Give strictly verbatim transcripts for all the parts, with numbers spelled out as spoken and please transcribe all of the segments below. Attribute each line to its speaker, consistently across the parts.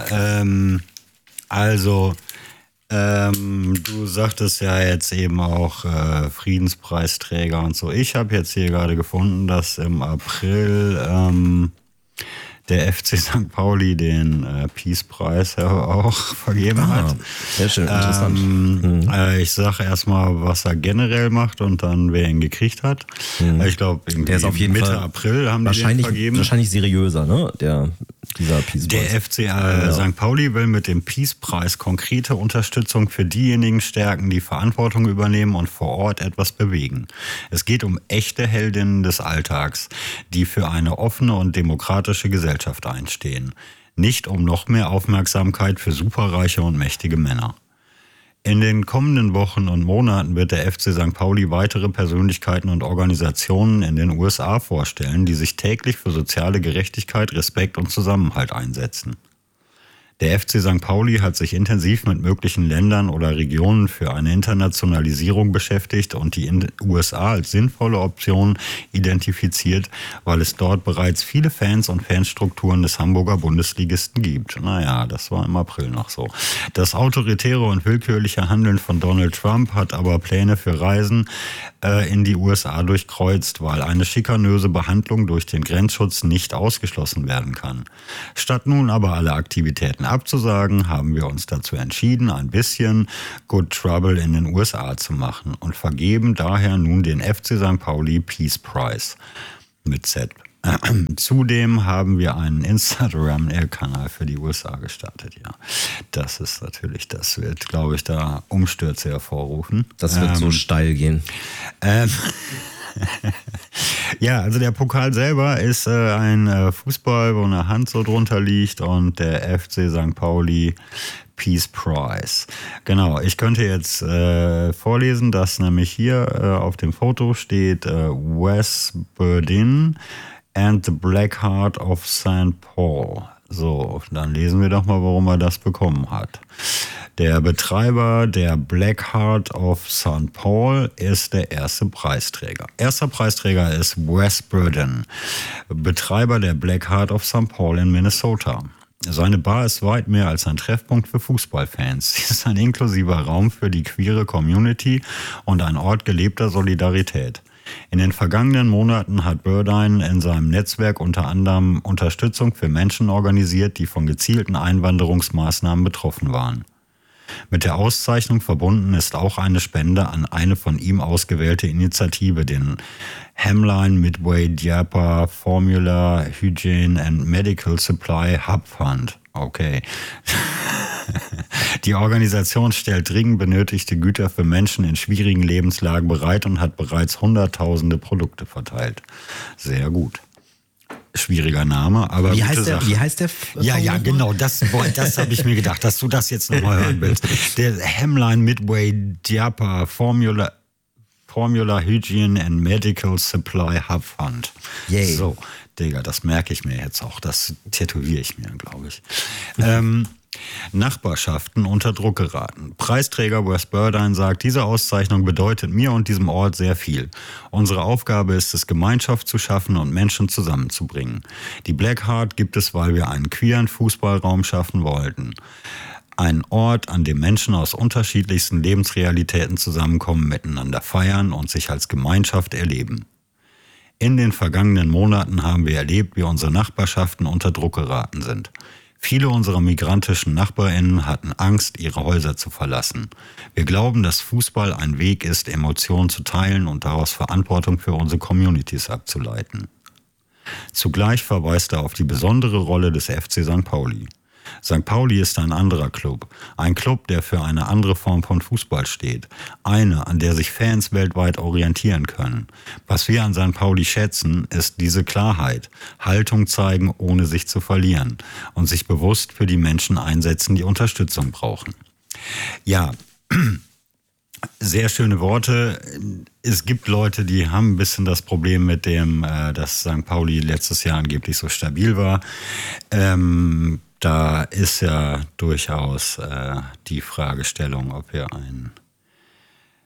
Speaker 1: ähm, also ähm, du sagtest ja jetzt eben auch äh, Friedenspreisträger und so. Ich habe jetzt hier gerade gefunden, dass im April ähm, der F C Sankt Pauli den äh, Peace-Preis ja auch vergeben
Speaker 2: Ah,
Speaker 1: hat.
Speaker 2: sehr schön, interessant.
Speaker 1: Ähm,
Speaker 2: Mhm.
Speaker 1: äh, ich sage erstmal, was er generell macht und dann, wer ihn gekriegt hat.
Speaker 2: Mhm.
Speaker 1: Äh, ich glaube,
Speaker 2: Der ist auf jeden
Speaker 1: Mitte
Speaker 2: Fall
Speaker 1: April haben die den
Speaker 2: wahrscheinlich,
Speaker 1: vergeben.
Speaker 2: wahrscheinlich seriöser, ne? Der, dieser Peace-Preis.
Speaker 1: Der F C äh,
Speaker 2: Ja.
Speaker 1: Sankt Pauli will mit dem Peace-Preis konkrete Unterstützung für diejenigen stärken, die Verantwortung übernehmen und vor Ort etwas bewegen. Es geht um echte Heldinnen des Alltags, die für eine offene und demokratische Gesellschaft einstehen. Nicht um noch mehr Aufmerksamkeit für superreiche und mächtige Männer. In den kommenden Wochen und Monaten wird der F C Sankt Pauli weitere Persönlichkeiten und Organisationen in den U S A vorstellen, die sich täglich für soziale Gerechtigkeit, Respekt und Zusammenhalt einsetzen. Der F C Sankt Pauli hat sich intensiv mit möglichen Ländern oder Regionen für eine Internationalisierung beschäftigt und die U S A als sinnvolle Option identifiziert, weil es dort bereits viele Fans und Fanstrukturen des Hamburger Bundesligisten gibt. Naja, das war im April noch so. Das autoritäre und willkürliche Handeln von Donald Trump hat aber Pläne für Reisen äh, in die U S A durchkreuzt, weil eine schikanöse Behandlung durch den Grenzschutz nicht ausgeschlossen werden kann. Statt nun aber alle Aktivitäten abzusagen, haben wir uns dazu entschieden, ein bisschen Good Trouble in den U S A zu machen und vergeben daher nun den F C Sankt Pauli Peace Prize mit Z. Zudem haben wir einen Instagram-Kanal für die U S A gestartet, ja. Das ist natürlich, das wird, glaube ich, da Umstürze hervorrufen.
Speaker 2: Das wird
Speaker 1: ähm,
Speaker 2: so steil gehen.
Speaker 1: Ähm, ja, also der Pokal selber ist äh, ein äh, Fußball, wo eine Hand so drunter liegt und der F C Sankt Pauli Peace Prize. Genau, ich könnte jetzt äh, vorlesen, dass nämlich hier äh, auf dem Foto steht äh, Wes Burdin and the Black Heart of Saint Paul. So, dann lesen wir doch mal, warum er das bekommen hat. Der Betreiber der Black Heart of Saint Paul ist der erste Preisträger. Erster Preisträger ist Wes Burden, Betreiber der Black Heart of Saint Paul in Minnesota. Seine Bar ist weit mehr als ein Treffpunkt für Fußballfans. Sie ist ein inklusiver Raum für die queere Community und ein Ort gelebter Solidarität. In den vergangenen Monaten hat Burdine in seinem Netzwerk unter anderem Unterstützung für Menschen organisiert, die von gezielten Einwanderungsmaßnahmen betroffen waren. Mit der Auszeichnung verbunden ist auch eine Spende an eine von ihm ausgewählte Initiative, den Hemline Midway Diaper Formula Hygiene and Medical Supply Hub Fund. Okay. Die Organisation stellt dringend benötigte Güter für Menschen in schwierigen Lebenslagen bereit und hat bereits hunderttausende Produkte verteilt. Sehr gut. Schwieriger Name, aber
Speaker 2: Wie
Speaker 1: gute
Speaker 2: heißt der?
Speaker 1: Sache.
Speaker 2: Wie heißt der?
Speaker 1: Ja, ja, genau, das, das habe ich mir gedacht, dass du das jetzt nochmal hören willst. Der Hemline Midway Diaper Formula, Formula Hygiene and Medical Supply Hub Fund.
Speaker 2: Yay.
Speaker 1: So, Digga, das merke ich mir jetzt auch, das tätowiere ich mir, glaube ich. ähm, Nachbarschaften unter Druck geraten. Preisträger Wes Burdine sagt, diese Auszeichnung bedeutet mir und diesem Ort sehr viel. Unsere Aufgabe ist es, Gemeinschaft zu schaffen und Menschen zusammenzubringen. Die Black Heart gibt es, weil wir einen queeren Fußballraum schaffen wollten. Ein Ort, an dem Menschen aus unterschiedlichsten Lebensrealitäten zusammenkommen, miteinander feiern und sich als Gemeinschaft erleben. In den vergangenen Monaten haben wir erlebt, wie unsere Nachbarschaften unter Druck geraten sind. Viele unserer migrantischen NachbarInnen hatten Angst, ihre Häuser zu verlassen. Wir glauben, dass Fußball ein Weg ist, Emotionen zu teilen und daraus Verantwortung für unsere Communities abzuleiten. Zugleich verweist er auf die besondere Rolle des F C Sankt Pauli. Sankt Pauli ist ein anderer Club. Ein Club, der für eine andere Form von Fußball steht. Eine, an der sich Fans weltweit orientieren können. Was wir an Sankt Pauli schätzen, ist diese Klarheit. Haltung zeigen, ohne sich zu verlieren. Und sich bewusst für die Menschen einsetzen, die Unterstützung brauchen. Ja, sehr schöne Worte. Es gibt Leute, die haben ein bisschen das Problem mit dem, dass Sankt Pauli letztes Jahr angeblich so stabil war. Ähm, Da ist ja durchaus äh, die Fragestellung, ob wir ein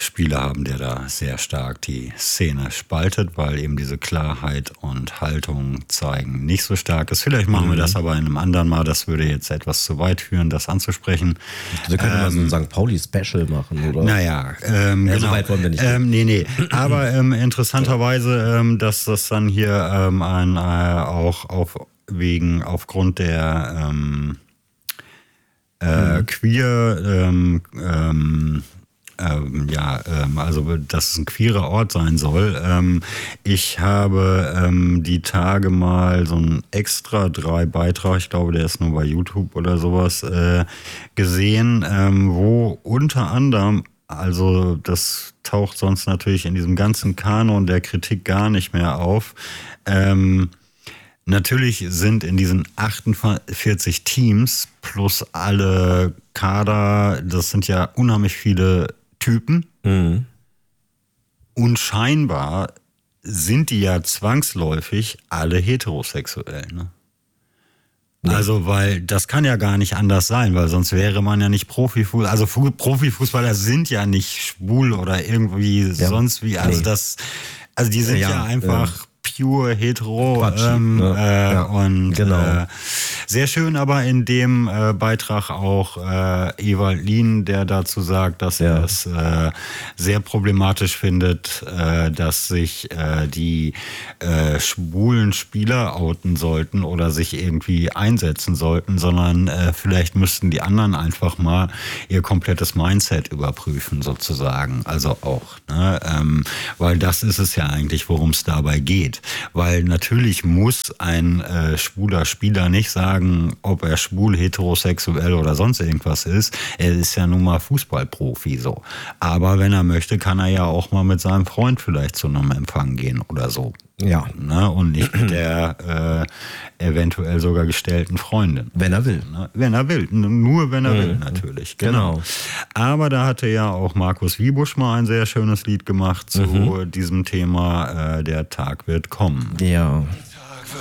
Speaker 1: Spieler haben, der da sehr stark die Szene spaltet, weil eben diese Klarheit und Haltung zeigen nicht so stark ist. Vielleicht machen mhm. wir das aber in einem anderen Mal. Das würde jetzt etwas zu weit führen, das anzusprechen.
Speaker 2: Wir können ähm, mal so ein Sankt Pauli-Special machen, oder?
Speaker 1: Naja, ähm, ja, genau.
Speaker 2: So weit wollen wir nicht.
Speaker 1: Ähm, nee, nee. Aber ähm, interessanterweise, ähm, dass das dann hier ähm, ein, äh, auch auf, wegen, aufgrund der ähm, äh, mhm. queer ähm, ähm, Ähm, ja, ähm, also dass es ein queerer Ort sein soll. Ähm, ich habe ähm, die Tage mal so einen extra drei Beitrag, ich glaube, der ist nur bei YouTube oder sowas, äh, gesehen, ähm, wo unter anderem, also das taucht sonst natürlich in diesem ganzen Kanon der Kritik gar nicht mehr auf, ähm, natürlich sind in diesen achtundvierzig Teams plus alle Kader, das sind ja unheimlich viele Typen. Mhm. Und scheinbar sind die ja zwangsläufig alle heterosexuell. Ne? Nee. Also, weil das kann ja gar nicht anders sein, weil sonst wäre man ja nicht Profifußballer. Also Profifußballer sind ja nicht schwul oder irgendwie ja. sonst wie. Also nee. das, also die sind ja, ja einfach ja. pure hetero. Quatsch, ähm, ne? äh, ja. Und genau. äh, sehr schön aber in dem äh, Beitrag auch äh, Ewald Lien, der dazu sagt, dass ja. er es äh, sehr problematisch findet, äh, dass sich äh, die äh, schwulen Spieler outen sollten oder sich irgendwie einsetzen sollten, sondern äh, vielleicht müssten die anderen einfach mal ihr komplettes Mindset überprüfen sozusagen. Also auch, ne? ähm, weil das ist es ja eigentlich, worum es dabei geht. Weil natürlich muss ein äh, schwuler Spieler nicht sagen, ob er schwul, heterosexuell oder sonst irgendwas ist. Er ist ja nun mal Fußballprofi so. Aber wenn er möchte, kann er ja auch mal mit seinem Freund vielleicht zu einem Empfang gehen oder so.
Speaker 2: Ja.
Speaker 1: Ne? Und nicht mit der äh, eventuell sogar gestellten Freundin.
Speaker 2: Wenn er will.
Speaker 1: Ne? Wenn er will. Nur wenn er mhm. will, natürlich. Genau. genau. Aber da hatte ja auch Markus Wiebusch mal ein sehr schönes Lied gemacht zu mhm. diesem Thema, äh, der Tag wird kommen.
Speaker 2: Ja.